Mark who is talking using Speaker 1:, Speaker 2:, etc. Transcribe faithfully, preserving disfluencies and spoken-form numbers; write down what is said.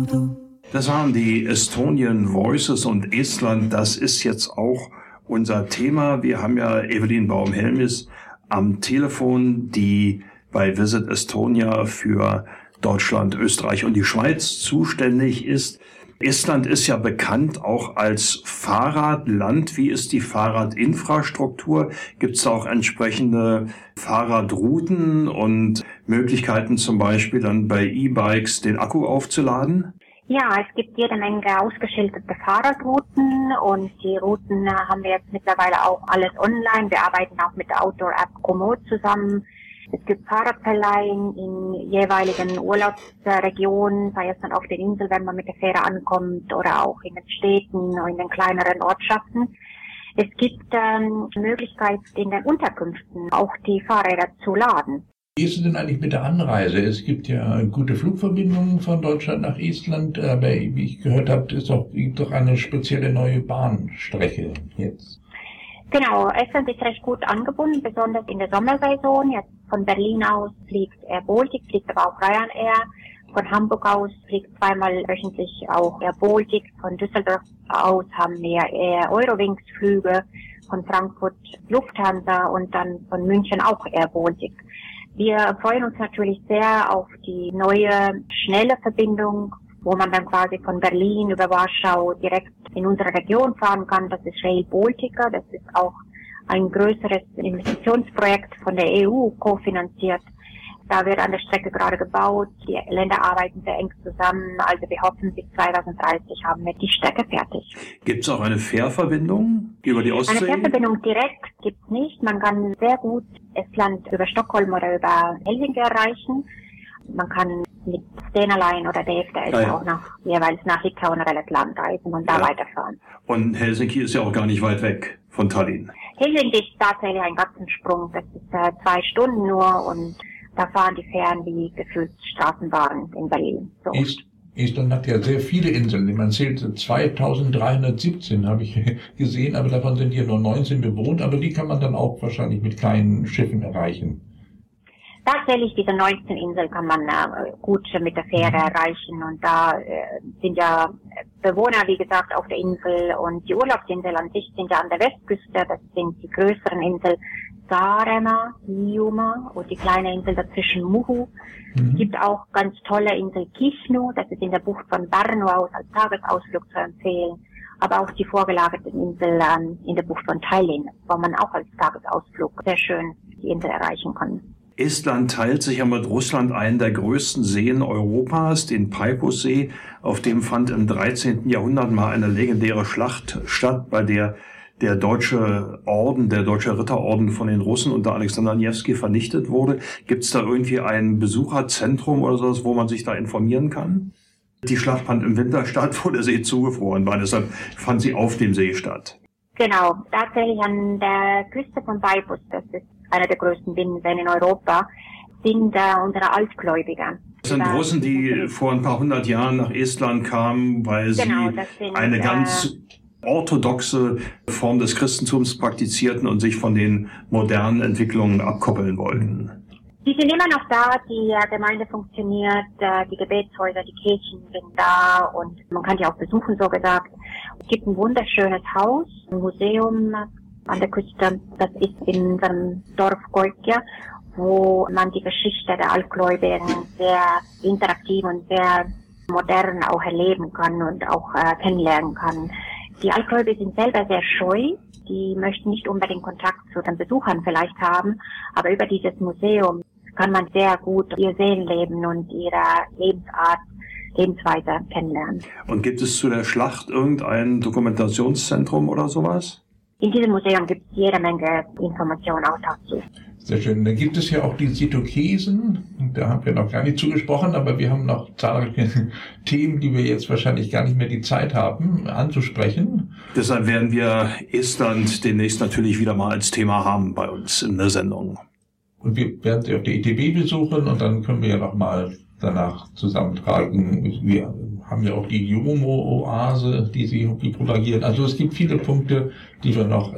Speaker 1: Das waren die Estonian Voices und Estland, das ist jetzt auch unser Thema. Wir haben ja Evelyn Baum-Helmis am Telefon, die bei Visit Estonia für Deutschland, Österreich und die Schweiz zuständig ist. Estland ist ja bekannt auch als Fahrradland. Wie ist die Fahrradinfrastruktur? Gibt es auch entsprechende Fahrradrouten und Möglichkeiten, zum Beispiel dann bei E-Bikes den Akku aufzuladen?
Speaker 2: Ja, es gibt jede Menge ausgeschilderte Fahrradrouten und die Routen haben wir jetzt mittlerweile auch alles online. Wir arbeiten auch mit der Outdoor-App Komoot zusammen. Es gibt Fahrradverleihen in jeweiligen Urlaubsregionen, sei es dann auf der Insel, wenn man mit der Fähre ankommt, oder auch in den Städten oder in den kleineren Ortschaften. Es gibt ähm, Möglichkeit in den Unterkünften auch die Fahrräder zu laden.
Speaker 3: Wie ist es denn eigentlich mit der Anreise? Es gibt ja gute Flugverbindungen von Deutschland nach Estland, aber wie ich gehört habe, ist auch, gibt doch eine spezielle neue Bahnstrecke jetzt.
Speaker 2: Genau, Estland ist recht gut angebunden, besonders in der Sommersaison. Jetzt von Berlin aus fliegt Air Baltic, fliegt aber auch Ryanair. Von Hamburg aus fliegt zweimal wöchentlich auch Air Baltic. Von Düsseldorf aus haben wir Air Eurowings Flüge, von Frankfurt Lufthansa und dann von München auch Air Baltic. Wir freuen uns natürlich sehr auf die neue, schnelle Verbindung, wo man dann quasi von Berlin über Warschau direkt in unsere Region fahren kann. Das ist Rail Baltica. Das ist auch ein größeres Investitionsprojekt von der E U kofinanziert. Da wird an der Strecke gerade gebaut. Die Länder arbeiten sehr eng zusammen. Also wir hoffen, bis zwanzig dreißig haben wir die Strecke fertig.
Speaker 1: Gibt es auch eine Fährverbindung über die Ostsee?
Speaker 2: Eine Fährverbindung direkt gibt's nicht. Man kann sehr gut Estland über Stockholm oder über Helsinki erreichen. Man kann mit Stena Line oder D F D S ah, ja. auch noch jeweils nach Litauen oder Lettland reisen und da ja. weiterfahren.
Speaker 1: Und Helsinki ist ja auch gar nicht weit weg von Tallinn.
Speaker 2: Helsinki ist tatsächlich ein Gattensprung. Das ist äh, zwei Stunden nur und da fahren die Fähren wie gefühlt Straßenbahnen in Berlin. So.
Speaker 3: Est- Estland hat ja sehr viele Inseln. Man zählt zweitausenddreihundertsiebzehn, habe ich gesehen, aber davon sind hier nur neunzehn bewohnt. Aber die kann man dann auch wahrscheinlich mit kleinen Schiffen erreichen.
Speaker 2: Tatsächlich, diese neunzehn Inseln kann man äh, gut mit der Fähre erreichen und da äh, sind ja Bewohner, wie gesagt, auf der Insel und die Urlaubsinsel an sich sind ja an der Westküste, das sind die größeren Inseln Saaremaa, Hiiumaa und die kleine Insel dazwischen Muhu. Mhm. Es gibt auch ganz tolle Insel Kihnu, das ist in der Bucht von Pärnu aus als Tagesausflug zu empfehlen, aber auch die vorgelagerten Inseln ähm, in der Bucht von Tallinn, wo man auch als Tagesausflug sehr schön die Insel erreichen kann.
Speaker 1: Estland teilt sich ja mit Russland einen der größten Seen Europas, den Peipus-See. Auf dem fand im dreizehnten Jahrhundert mal eine legendäre Schlacht statt, bei der der deutsche Orden, der deutsche Ritterorden von den Russen unter Alexander Newski vernichtet wurde. Gibt es da irgendwie ein Besucherzentrum oder sowas, wo man sich da informieren kann? Die Schlacht fand im Winter statt, wo der See zugefroren war. Deshalb fand sie auf dem See statt.
Speaker 2: Genau, tatsächlich an der Küste von Peipus, das ist einer der größten Binnenseen in Europa, sind äh, unsere Altgläubiger.
Speaker 1: Das sind da Russen, die vor ein paar hundert Jahren nach Estland kamen, weil
Speaker 2: genau,
Speaker 1: sie
Speaker 2: sind,
Speaker 1: eine ganz äh, orthodoxe Form des Christentums praktizierten und sich von den modernen Entwicklungen abkoppeln wollten.
Speaker 2: Die sind immer noch da, die äh, Gemeinde funktioniert, äh, die Gebetshäuser, die Kirchen sind da und man kann die auch besuchen, so gesagt. Es gibt ein wunderschönes Haus, ein Museum an der Küste, das ist in unserem Dorf Goikja, wo man die Geschichte der Altgläubigen sehr interaktiv und sehr modern auch erleben kann und auch äh, kennenlernen kann. Die Altgläubigen sind selber sehr scheu, die möchten nicht unbedingt Kontakt zu den Besuchern vielleicht haben, aber über dieses Museum kann man sehr gut ihr Seelenleben und ihre Lebensart, Lebensweise kennenlernen.
Speaker 1: Und gibt es zu der Schlacht irgendein Dokumentationszentrum oder sowas?
Speaker 2: In diesem Museum gibt es jede Menge Informationen auch dazu.
Speaker 3: Sehr schön. Dann gibt es ja auch die Sitokesen. Da haben wir noch gar nicht zugesprochen, aber wir haben noch zahlreiche Themen, die wir jetzt wahrscheinlich gar nicht mehr die Zeit haben, anzusprechen.
Speaker 1: Deshalb werden wir Estland demnächst natürlich wieder mal als Thema haben bei uns in der Sendung. Und wir werden sie auf der E T B besuchen und dann können wir ja noch mal danach zusammentragen. Wir haben ja auch die Jumo-Oase, die sie propagieren. Also es gibt viele Punkte, die wir noch